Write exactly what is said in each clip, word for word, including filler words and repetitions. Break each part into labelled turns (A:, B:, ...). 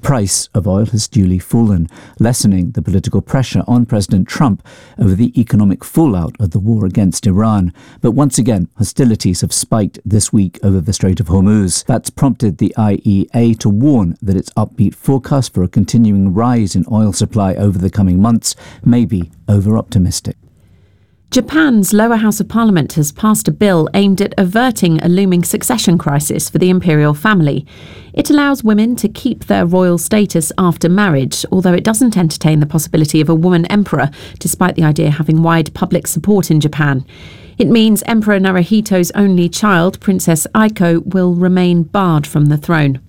A: price of oil has duly fallen, lessening the political pressure on President Trump over the economic fallout of the war against Iran. But once again, hostilities have spiked this week over the Strait of Hormuz. That's prompted the I E A to warn that its upbeat forecast for a continuing rise in oil supply over the coming months may be over-optimistic.
B: Japan's lower house of parliament has passed a bill aimed at averting a looming succession crisis for the imperial family. It allows women to keep their royal status after marriage, although it doesn't entertain the possibility of a woman emperor, despite the idea having wide public support in Japan. It means Emperor Naruhito's only child, Princess Aiko, will remain barred from the throne.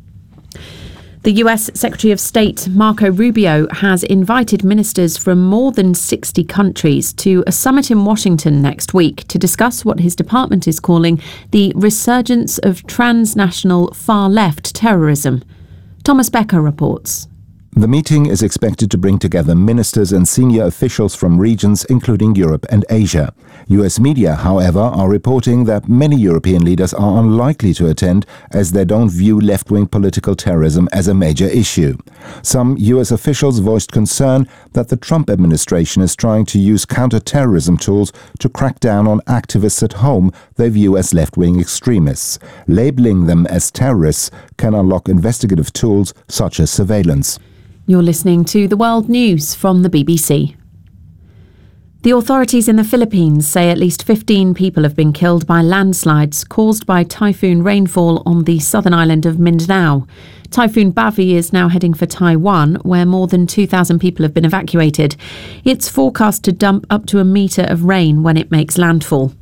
B: The U S Secretary of State Marco Rubio has invited ministers from more than sixty countries to a summit in Washington next week to discuss what his department is calling the resurgence of transnational far-left terrorism. Thomas Becker reports.
C: The meeting is expected to bring together ministers and senior officials from regions including Europe and Asia. U S media, however, are reporting that many European leaders are unlikely to attend as they don't view left-wing political terrorism as a major issue. Some U S officials voiced concern that the Trump administration is trying to use counter-terrorism tools to crack down on activists at home they view as left-wing extremists. Labeling them as terrorists can unlock investigative tools such as surveillance.
B: You're listening to The World News from the B B C. The authorities in the Philippines say at least fifteen people have been killed by landslides caused by typhoon rainfall on the southern island of Mindanao. Typhoon Bavi is now heading for Taiwan, where more than two thousand people have been evacuated. It's forecast to dump up to a metre of rain when it makes landfall.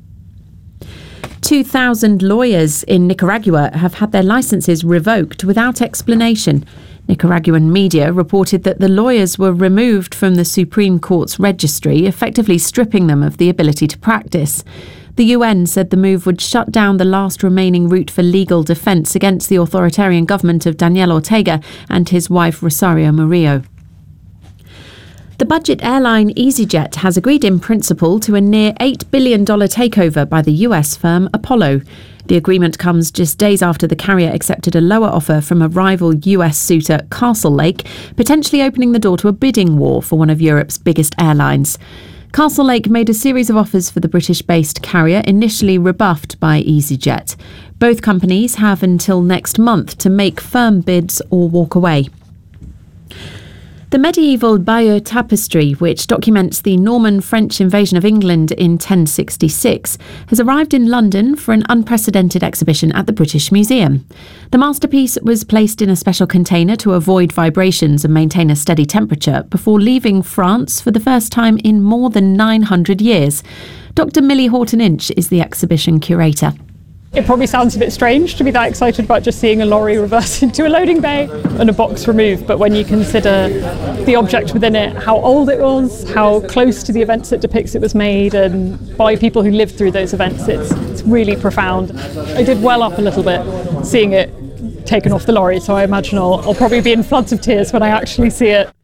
B: two thousand lawyers in Nicaragua have had their licences revoked without explanation. Nicaraguan media reported that the lawyers were removed from the Supreme Court's registry, effectively stripping them of the ability to practice. The U N said the move would shut down the last remaining route for legal defence against the authoritarian government of Daniel Ortega and his wife Rosario Murillo. The budget airline EasyJet has agreed in principle to a near eight billion dollars takeover by the U S firm Apollo. The agreement comes just days after the carrier accepted a lower offer from a rival U S suitor, Castlelake, potentially opening the door to a bidding war for one of Europe's biggest airlines. Castlelake made a series of offers for the British-based carrier, initially rebuffed by EasyJet. Both companies have until next month to make firm bids or walk away. The medieval Bayeux tapestry, which documents the Norman-French invasion of England in ten sixty-six, has arrived in London for an unprecedented exhibition at the British Museum. The masterpiece was placed in a special container to avoid vibrations and maintain a steady temperature before leaving France for the first time in more than nine hundred years. Doctor Millie Horton-Inch is the exhibition curator.
D: It probably sounds a bit strange to be that excited about just seeing a lorry reverse into a loading bay and a box removed, but when you consider the object within it, how old it was, how close to the events it depicts it was made, and by people who lived through those events, it's, it's really profound. I did well up a little bit seeing it taken off the lorry, so I imagine I'll, I'll probably be in floods of tears when I actually see it.